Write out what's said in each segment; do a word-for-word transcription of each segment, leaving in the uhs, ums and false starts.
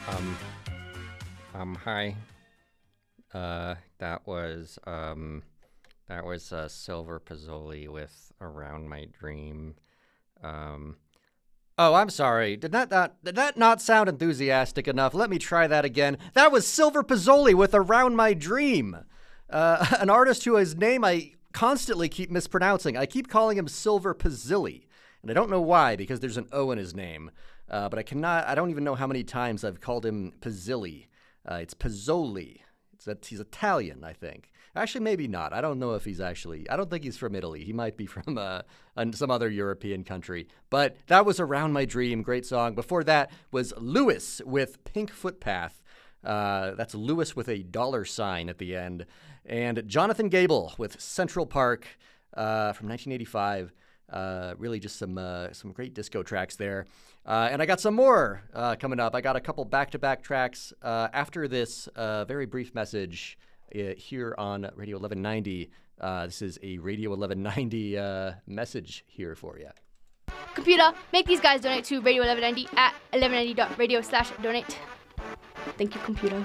Um, um, hi. Uh, that was, um, that was, uh, Silver Pizzoli with Around My Dream. Um, oh, I'm sorry. Did that not, did that not sound enthusiastic enough? Let me try that again. That was Silver Pizzoli with Around My Dream. Uh, an artist whose name I constantly keep mispronouncing. I keep calling him Silver Pizzilli. And I don't know why, because there's an O in his name. Uh, but I cannot, I don't even know how many times I've called him Pizzilli. Uh, it's Pizzoli. It's that he's Italian, I think. Actually, maybe not. I don't know if he's actually, I don't think he's from Italy. He might be from uh, some other European country. But that was Around My Dream. Great song. Before that was Lewis with Pink Footpath. Uh, that's Lewis with a dollar sign at the end. And Jonathan Gable with Central Park uh, from nineteen eighty-five. Uh, really just some uh, some great disco tracks there. Uh, and I got some more uh, coming up. I got a couple back-to-back tracks uh, after this uh, very brief message uh, here on Radio eleven ninety. Uh, this is a Radio eleven ninety uh, message here for you. Computer, make these guys donate to Radio eleven ninety at eleven ninety dot radio slash donate. Thank you, computer.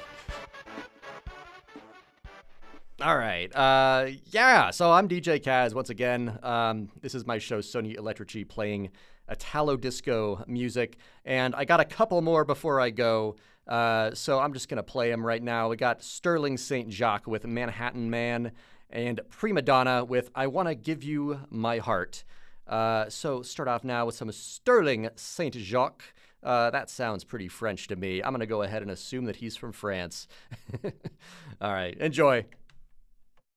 All right. Uh, yeah, so I'm D J Kaz once again. Um, this is my show, Sony Electrici, playing Italo disco music. And I got a couple more before I go, uh, so I'm just going to play them right now. We got Sterling Saint Jacques with Manhattan Man and Prima Donna with I Want to Give You My Heart. Uh, so start off now with some Sterling Saint Jacques. Uh, that sounds pretty French to me. I'm going to go ahead and assume that he's from France. All right, enjoy.